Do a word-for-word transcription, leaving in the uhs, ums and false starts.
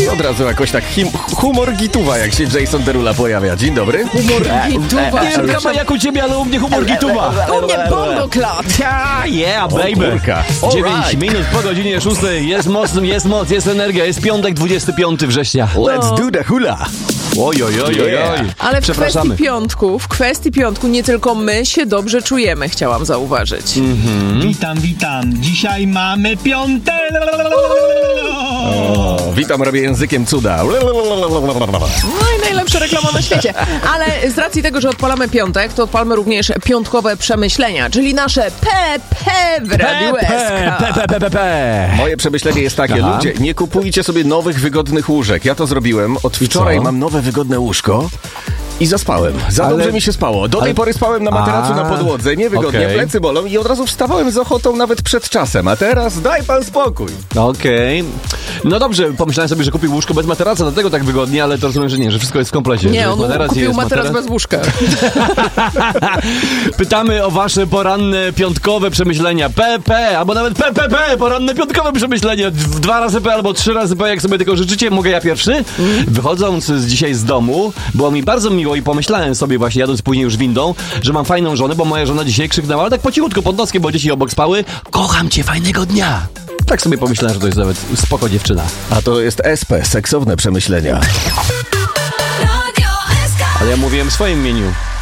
I od razu jakoś tak him, humor gituwa, jak się Jason Derulo pojawia. Dzień dobry. Humor gituwa. Nie wiem, kama jak u ciebie, ale u mnie humor gituwa. U mnie bomboklat. Ja, yeah, baby. dziewięć minut po godzinie szóstej. Jest moc, jest moc, jest energia. Jest piątek, dwudziestego piątego września. Let's do the hula. Oj, oj, oj, oj, oj. Ale w Przepraszamy. kwestii piątku, w kwestii piątku nie tylko my się dobrze czujemy, chciałam zauważyć. Mhm. Witam, witam. Dzisiaj mamy piątek. O, witam, robię językiem cuda. No i najlepsza reklama na świecie. Ale z racji tego, że odpalamy piątek, to odpalmy również piątkowe przemyślenia, czyli nasze P P w Radiu S K. P, P, P, P, P. Moje przemyślenie jest takie, Aha. ludzie, nie kupujcie sobie nowych, wygodnych łóżek. Ja to zrobiłem. Od wczoraj co? mam nowe, wygodne łóżko. I zaspałem. Za Ale- dobrze mi się spało. Do tej ale- pory spałem na materacu A, na podłodze, niewygodnie, okej. plecy bolą i od razu wstawałem z ochotą nawet przed czasem. A teraz daj pan spokój. Okej. No dobrze, pomyślałem sobie, że kupił łóżko bez materaca, dlatego tak wygodnie, ale to rozumiem, że nie, że wszystko jest w komplecie. Nie, Że on materac i kupił jest materac bez łóżka. Pytamy o wasze poranne piątkowe przemyślenia. P P, albo nawet P P P, poranne piątkowe przemyślenia. Dwa razy P albo trzy razy P, jak sobie tego życzycie. Mogę ja pierwszy? Wychodząc z dzisiaj z domu, było mi bardzo miło i pomyślałem sobie właśnie, jadąc później już windą, że mam fajną żonę, bo moja żona dzisiaj krzyknęła, ale tak po cichutku pod noskiem, bo dzieci obok spały. Kocham cię, fajnego dnia. Tak sobie pomyślałem, że to jest nawet spoko dziewczyna. A to jest S P, seksowne przemyślenia. Ale ja mówiłem w swoim imieniu.